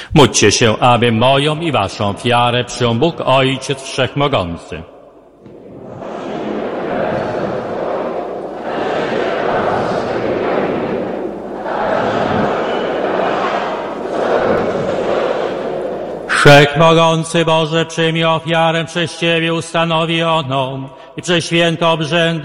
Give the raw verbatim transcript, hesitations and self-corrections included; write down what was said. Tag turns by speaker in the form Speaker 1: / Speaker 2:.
Speaker 1: Módlcie się, aby moją i waszą ofiarę przyjął Bóg Ojciec Wszechmogący. Wszechmogący Boże, przyjmij ofiarę przez Ciebie ustanowioną i przez święte obrzędy